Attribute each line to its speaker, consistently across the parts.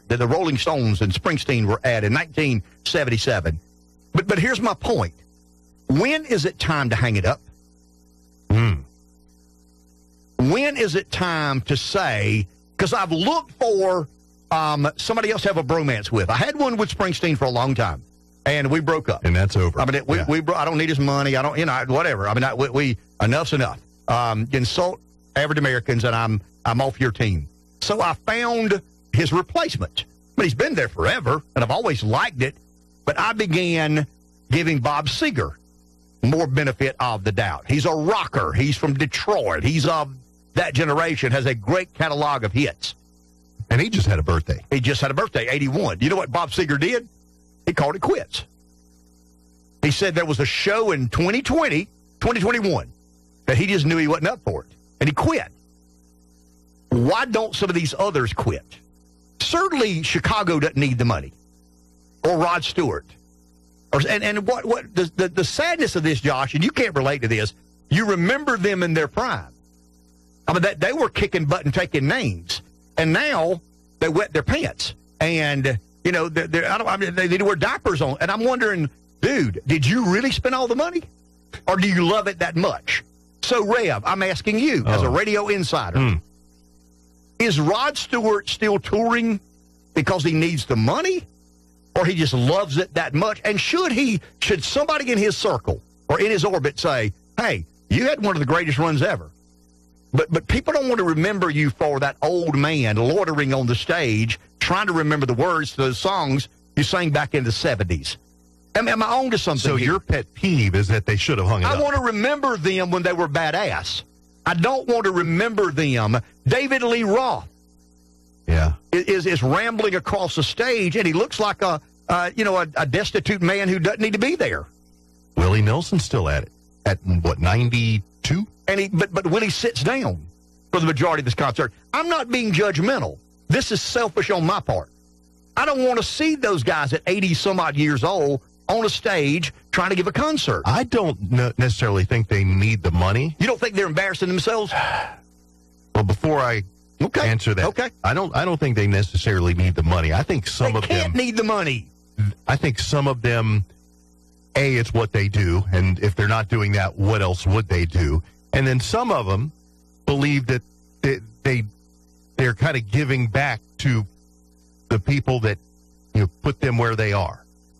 Speaker 1: that the Rolling Stones and Springsteen were at in 1977. But here's my point. When is it time to hang it up? When is it time to say, because I've looked for somebody else to have a bromance with. I had one with Springsteen for a long time, and we broke up.
Speaker 2: And that's over.
Speaker 1: I mean, I don't need his money. I don't, whatever. I mean, we enough's enough. Insult average Americans, and I'm off your team. So I found his replacement. But he's been there forever, and I've always liked it. But I began giving Bob Seger more benefit of the doubt. He's a rocker. He's from Detroit. He's of that generation, has a great catalog of hits.
Speaker 2: And he just had a birthday.
Speaker 1: 81. You know what Bob Seger did? He called it quits. He said there was a show in 2021, that he just knew he wasn't up for it, and he quit. Why don't some of these others quit? Certainly Chicago doesn't need the money, or Rod Stewart. And what the sadness of this, Josh, and you can't relate to this, you remember them in their prime. I mean, they were kicking butt and taking names, and now they wet their pants. And, they need to wear diapers on. And I'm wondering, dude, did you really spend all the money? Or do you love it that much? So, Rev, I'm asking you, as a radio insider, is Rod Stewart still touring because he needs the money? Or he just loves it that much? And should somebody in his circle or in his orbit say, hey, you had one of the greatest runs ever. But people don't want to remember you for that old man loitering on the stage, trying to remember the words to those songs you sang back in the 70s. Am I on to something
Speaker 2: So
Speaker 1: here?
Speaker 2: your pet peeve is that they should have hung it up.
Speaker 1: I want to remember them when they were badass. I don't want to remember them. David Lee Roth is rambling across the stage, and he looks like a destitute man who doesn't need to be there.
Speaker 2: Willie Nelson's still at it. At, 92?
Speaker 1: But Willie sits down for the majority of this concert. I'm not being judgmental. This is selfish on my part. I don't want to see those guys at 80-some-odd years old on a stage trying to give a concert.
Speaker 2: I don't necessarily think they need the money.
Speaker 1: You don't think they're embarrassing themselves?
Speaker 2: Well, before I answer that, I don't think they necessarily need the money. I think some of them
Speaker 1: can't need the money.
Speaker 2: I think some of them, it's what they do, and if they're not doing that, what else would they do? And then some of them believe that they're kind of giving back to the people that put them where they are.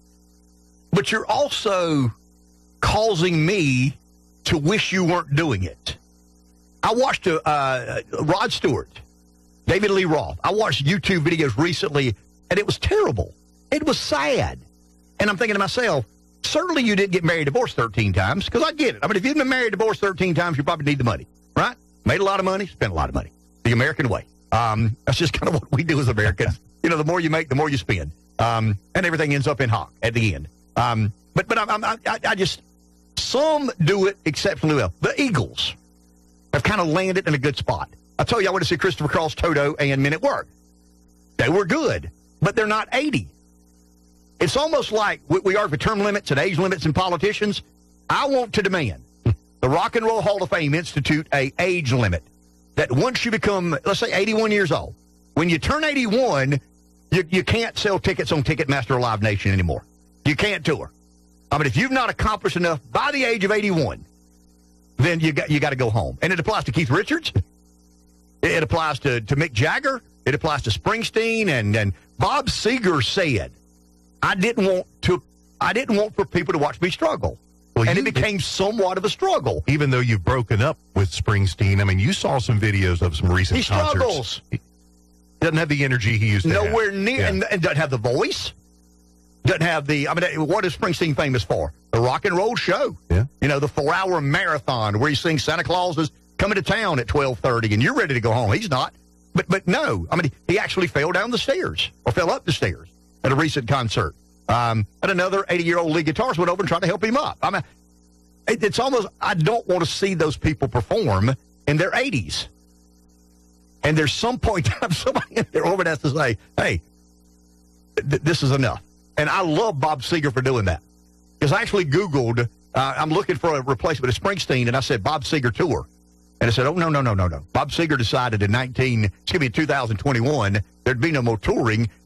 Speaker 1: But you're also causing me to wish you weren't doing it. I watched Rod Stewart, David Lee Roth. I watched YouTube videos recently, and it was terrible. It was sad. And I'm thinking to myself, certainly you didn't get married, divorced 13 times, because I get it. I mean, if you've been married, divorced 13 times, you probably need the money, right? Made a lot of money, spent a lot of money. The American way. That's just kind of what we do as Americans. The more you make, the more you spend. And everything ends up in hock at the end. But I just, some do it exceptionally well. The Eagles have kind of landed in a good spot. I told you I went to see Christopher Cross, Toto, and Men at Work. They were good, but they're not 80. It's almost like we are for term limits and age limits in politicians. I want to demand the Rock and Roll Hall of Fame institute a age limit that once you become, let's say, 81 years old, when you turn 81, you can't sell tickets on Ticketmaster or Live Nation anymore. You can't tour. I mean, if you've not accomplished enough by the age of 81, then you got to go home. And it applies to Keith Richards. It applies to Mick Jagger. It applies to Springsteen. And Bob Seger said, I didn't want for people to watch me struggle. Well, and it became somewhat of a struggle.
Speaker 2: Even though you've broken up with Springsteen, I mean, you saw some videos of some recent concerts.
Speaker 1: He struggles.
Speaker 2: He doesn't have the energy he used to have.
Speaker 1: Nowhere near, and doesn't have the voice. Doesn't have the, what is Springsteen famous for? The rock and roll show.
Speaker 2: Yeah.
Speaker 1: The 4-hour marathon where he sings Santa Claus is coming to town at 12:30 and you're ready to go home. He's not. But no, he actually fell down the stairs or fell up the stairs at a recent concert. And another 80-year-old lead guitarist went over and tried to help him up. It's almost, I don't want to see those people perform in their 80s. And there's some point in time somebody in their orbit has to say, hey, this is enough. And I love Bob Seger for doing that. Because I actually Googled, I'm looking for a replacement of Springsteen, and I said Bob Seger tour. And I said, oh, no. Bob Seger decided in 2021 there'd be no more touring.